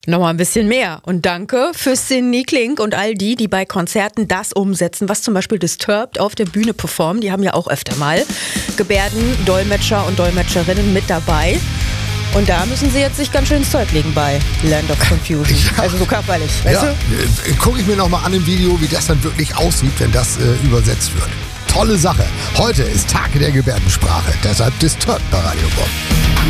Nochmal ein bisschen mehr. Und danke für Cindy Klink und all die, die bei Konzerten das umsetzen, was zum Beispiel Disturbed auf der Bühne performen. Die haben ja auch öfter mal Gebärden, Dolmetscher und Dolmetscherinnen mit dabei. Und da müssen sie jetzt sich ganz schön ins Zeug legen bei Land of Confusion. Ja. Also so körperlich, weißt du? Gucke ich mir nochmal an im Video, wie das dann wirklich aussieht, wenn das übersetzt wird. Tolle Sache. Heute ist Tag der Gebärdensprache, deshalb Disturbed bei Radio Bob.